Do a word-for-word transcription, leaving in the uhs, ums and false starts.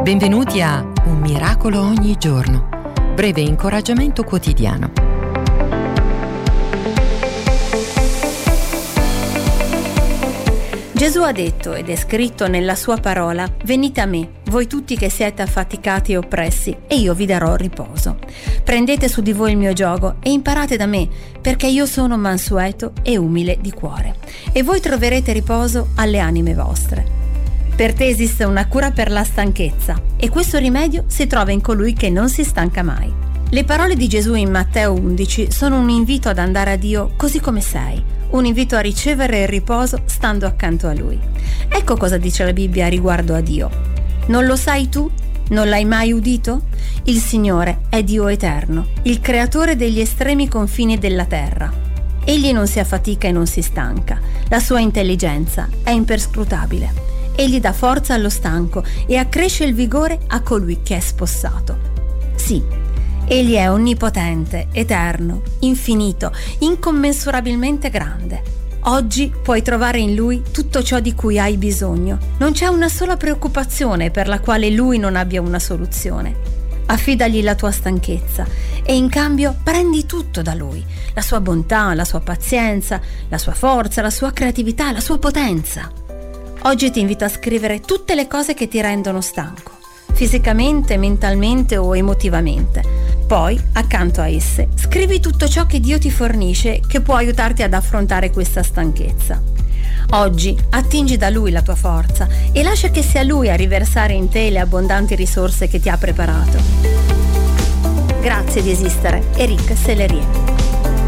Benvenuti a Un miracolo ogni giorno, breve incoraggiamento quotidiano. Gesù ha detto, ed è scritto nella sua parola: venite a me, voi tutti che siete affaticati e oppressi, e io vi darò riposo. Prendete su di voi il mio giogo e imparate da me, perché io sono mansueto e umile di cuore, e voi troverete riposo alle anime vostre. Per te esiste una cura per la stanchezza, e questo rimedio si trova in colui che non si stanca mai. Le parole di Gesù in Matteo undici sono un invito ad andare a Dio così come sei, un invito a ricevere il riposo stando accanto a Lui. Ecco cosa dice la Bibbia riguardo a Dio. Non lo sai tu? Non l'hai mai udito? Il Signore è Dio eterno, il creatore degli estremi confini della terra. Egli non si affatica e non si stanca, la sua intelligenza è imperscrutabile. Egli dà forza allo stanco e accresce il vigore a colui che è spossato. Sì, Egli è onnipotente, eterno, infinito, incommensurabilmente grande. Oggi puoi trovare in Lui tutto ciò di cui hai bisogno. Non c'è una sola preoccupazione per la quale Lui non abbia una soluzione. Affidagli la tua stanchezza e in cambio prendi tutto da Lui: la sua bontà, la sua pazienza, la sua forza, la sua creatività, la sua potenza. Oggi ti invito a scrivere tutte le cose che ti rendono stanco, fisicamente, mentalmente o emotivamente. Poi, accanto a esse, scrivi tutto ciò che Dio ti fornisce che può aiutarti ad affrontare questa stanchezza. Oggi attingi da Lui la tua forza e lascia che sia Lui a riversare in te le abbondanti risorse che ti ha preparato. Grazie di esistere, Eric Sellerie.